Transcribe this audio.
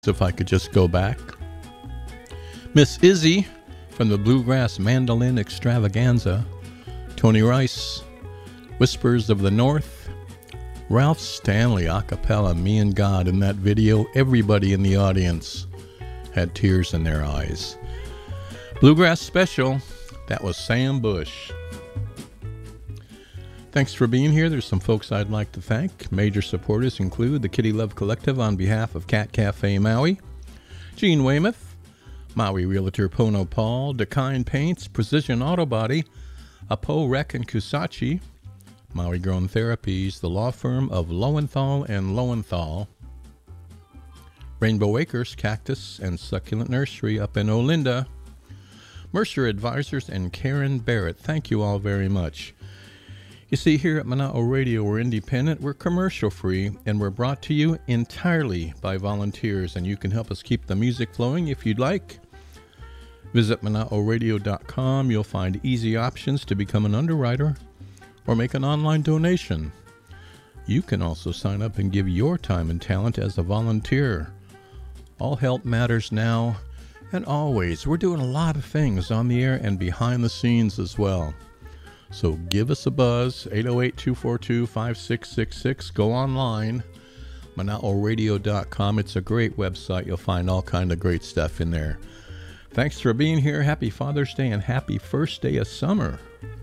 If I could just go back. Miss Izzy from the Bluegrass Mandolin Extravaganza. Tony Rice, Whispers of the North. Ralph Stanley a cappella, Me and God. In that video, everybody in the audience had tears in their eyes. Bluegrass Special, that was Sam Bush. Thanks for being here. There's some folks I'd like to thank. Major supporters include the Kitty Love Collective on behalf of Cat Cafe Maui, Gene Weymouth, Maui Realtor Pono Paul, Dakine Paints, Precision Auto Body, Apo Rec and Kusachi, Maui Grown Therapies, the law firm of Lowenthal and Lowenthal, Rainbow Acres Cactus and Succulent Nursery up in Olinda, Mercer Advisors, and Karen Barrett. Thank you all very much. You see, here at Mana'o Radio, we're independent, we're commercial-free, and we're brought to you entirely by volunteers, and you can help us keep the music flowing if you'd like. Visit Mana'oRadio.com. You'll find easy options to become an underwriter or make an online donation. You can also sign up and give your time and talent as a volunteer. All help matters now and always. We're doing a lot of things on the air and behind the scenes as well. So give us a buzz, 808-242-5666. Go online, Mana'oRadio.com. It's a great website. You'll find all kind of great stuff in there. Thanks for being here. Happy Father's Day and happy first day of summer.